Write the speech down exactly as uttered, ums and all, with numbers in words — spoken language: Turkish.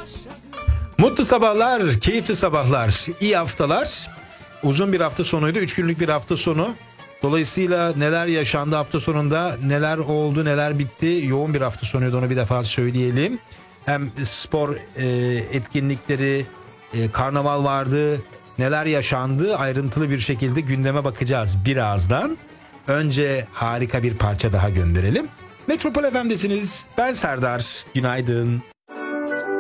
Mutlu sabahlar, keyifli sabahlar, iyi haftalar. Uzun bir hafta sonuydu, üç günlük bir hafta sonu. Dolayısıyla neler yaşandı hafta sonunda, neler oldu, neler bitti. Yoğun bir hafta sonuydu, onu bir defa söyleyelim. Hem spor e, etkinlikleri, e, karnaval vardı, neler yaşandı ayrıntılı bir şekilde gündeme bakacağız birazdan. Önce harika bir parça daha gönderelim. Metropol F M'desiniz, ben Serdar, günaydın.